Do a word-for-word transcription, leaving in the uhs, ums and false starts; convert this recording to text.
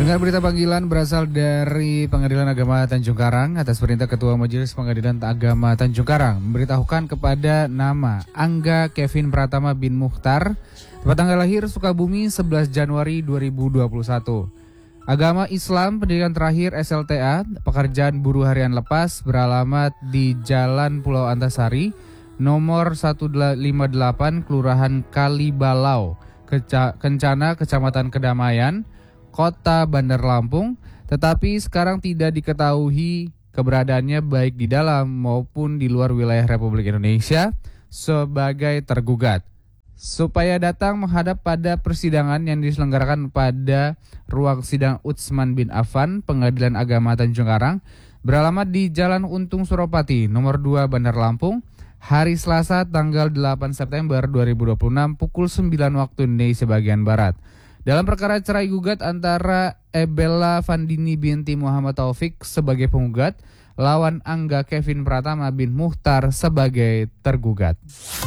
Pendengar berita panggilan berasal dari Pengadilan Agama Tanjung Karang atas perintah Ketua Majelis Pengadilan Agama Tanjung Karang memberitahukan kepada nama Angga Kevin Pratama bin Mukhtar, tempat tanggal lahir Sukabumi sebelas Januari dua ribu dua puluh satu. Agama Islam, pendidikan terakhir S L T A, pekerjaan buruh harian lepas, beralamat di Jalan Pulau Antasari, nomor seratus lima puluh delapan, Kelurahan Kalibalau, Keca- Kencana, Kecamatan Kedamaian, Kota Bandar Lampung, tetapi sekarang tidak diketahui keberadaannya baik di dalam maupun di luar wilayah Republik Indonesia sebagai tergugat. Supaya datang menghadap pada persidangan yang diselenggarakan pada ruang sidang Utsman bin Affan, Pengadilan Agama Tanjung Karang, beralamat di Jalan Untung Suropati, nomor dua Bandar Lampung, hari Selasa tanggal delapan September dua ribu dua puluh enam pukul sembilan waktu Indonesia bagian Barat. Dalam perkara cerai gugat antara Ebella Vandini binti Muhammad Taufik sebagai penggugat lawan Angga Kevin Pratama bin Mukhtar sebagai tergugat.